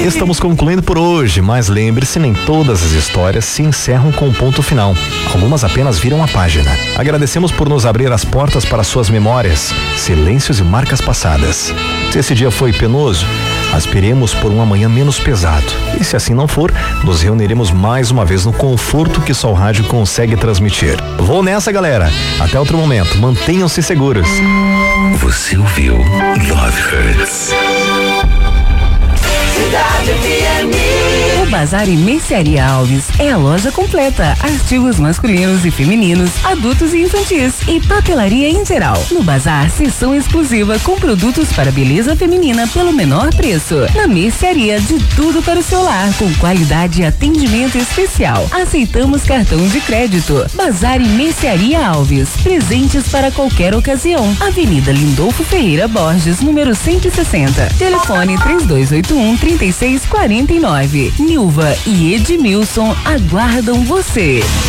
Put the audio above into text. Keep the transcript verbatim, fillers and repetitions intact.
Estamos concluindo por hoje, mas lembre-se, nem todas as histórias se encerram com um ponto final. Algumas apenas viram a página. Agradecemos por nos abrir as portas para suas memórias, silêncios e marcas passadas. Se esse dia foi penoso, aspiremos por um amanhã menos pesado. E se assim não for, nos reuniremos mais uma vez no conforto que só o rádio consegue transmitir. Vou nessa, galera. Até outro momento. Mantenham-se seguros. Você ouviu Love Hurts. Cidade F M. O Bazar e Mercearia Alves é a loja completa. Artigos masculinos e femininos, adultos e infantis e papelaria em geral. No Bazar, seção exclusiva com produtos para beleza feminina pelo menor preço. Na Mercearia, de tudo para o seu lar, com qualidade e atendimento especial. Aceitamos cartão de crédito. Bazar e Mercearia Alves, presentes para qualquer ocasião. Avenida Lindolfo Ferreira Borges, número cento e sessenta. Telefone três dois oito um, três seis quatro nove. Nilva e Edmilson aguardam você.